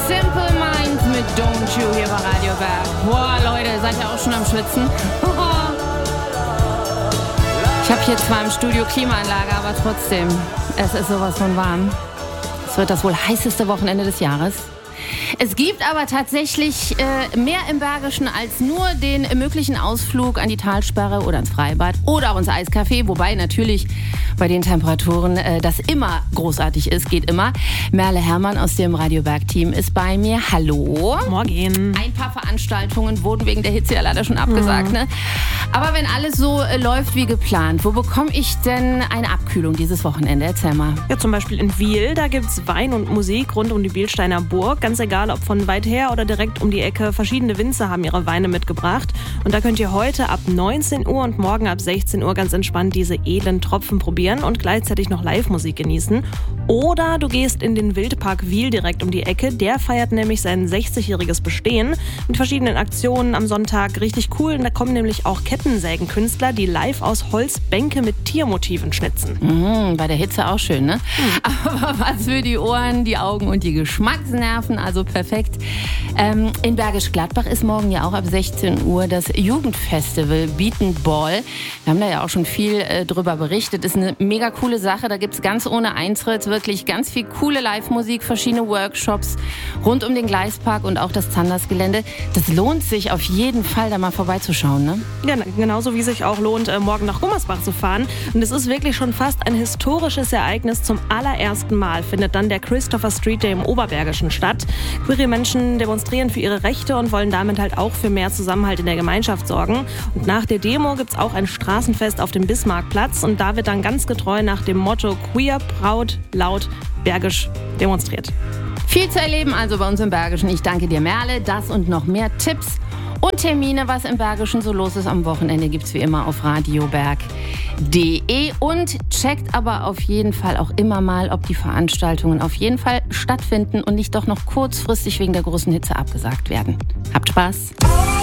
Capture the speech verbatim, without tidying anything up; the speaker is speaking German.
Simple Minds mit Don't You hier bei Radio Berg. Boah, Leute, seid ihr auch schon am Schwitzen? Ich habe hier zwar im Studio Klimaanlage, aber trotzdem, es ist sowas von warm. Es wird das wohl heißeste Wochenende des Jahres. Es gibt aber tatsächlich äh, mehr im Bergischen als nur den möglichen Ausflug an die Talsperre oder ins Freibad oder auch ins Eiscafé, wobei natürlich bei den Temperaturen äh, das immer großartig ist, geht immer. Merle Herrmann aus dem Radio Berg-Team ist bei mir. Hallo. Morgen. Ein paar Veranstaltungen wurden wegen der Hitze ja leider schon abgesagt, mhm. ne? Aber wenn alles so äh, läuft wie geplant, wo bekomme ich denn eine Abkühlung dieses Wochenende? Erzähl mal. Ja, zum Beispiel in Wiel, da gibt's Wein und Musik rund um die Bielsteiner Burg. Ganz egal, ob von weit her oder direkt um die Ecke. Verschiedene Winzer haben ihre Weine mitgebracht. Und da könnt ihr heute ab neunzehn Uhr und morgen ab sechzehn Uhr ganz entspannt diese edlen Tropfen probieren und gleichzeitig noch Live-Musik genießen. Oder du gehst in den Wildpark Wiel direkt um die Ecke. Der feiert nämlich sein sechzigjähriges Bestehen mit verschiedenen Aktionen am Sonntag. Richtig cool. Und da kommen nämlich auch Kettensägenkünstler, die live aus Holz Bänke mit Tiermotiven schnitzen. Mhm, bei der Hitze auch schön, ne? Mhm. Aber was für die Ohren, die Augen und die Geschmacksnerven, also perfekt. Ähm, in Bergisch Gladbach ist morgen ja auch ab sechzehn Uhr das Jugendfestival Bietenball. Wir haben da ja auch schon viel äh, drüber berichtet. Ist eine mega coole Sache. Da gibt's ganz ohne Eintritt wirklich ganz viel coole Live-Musik, verschiedene Workshops rund um den Gleispark und auch das Zanders-Gelände. Das lohnt sich auf jeden Fall, da mal vorbeizuschauen, ne? Ja, genauso wie sich auch lohnt, äh, morgen nach Gummersbach zu fahren. Und es ist wirklich schon fast ein historisches Ereignis. Zum allerersten Mal findet dann der Christopher Street Day im Oberbergischen statt. Queere Menschen demonstrieren für ihre Rechte und wollen damit halt auch für mehr Zusammenhalt in der Gemeinschaft sorgen. Und nach der Demo gibt's auch ein Straßenfest auf dem Bismarckplatz. Und da wird dann ganz getreu nach dem Motto Queer, Proud, Laut, Bergisch demonstriert. Viel zu erleben also bei uns im Bergischen. Ich danke dir, Merle. Das und noch mehr Tipps und Termine, was im Bergischen so los ist am Wochenende, gibt's wie immer auf radioberg punkt de und checkt aber auf jeden Fall auch immer mal, ob die Veranstaltungen auf jeden Fall stattfinden und nicht doch noch kurzfristig wegen der großen Hitze abgesagt werden. Habt Spaß!